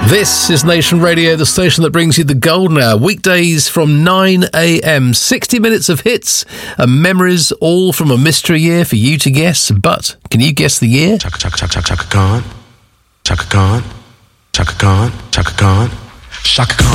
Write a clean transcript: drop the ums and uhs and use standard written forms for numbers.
This is Nation Radio, the station that brings you the golden hour, weekdays from 9 a.m. 60 minutes of hits and memories, all from a mystery year for you to guess. But can you guess the year? Chaka Khan. Chaka Khan. Chaka Khan. Chaka Khan. Chaka Khan. Chaka Khan.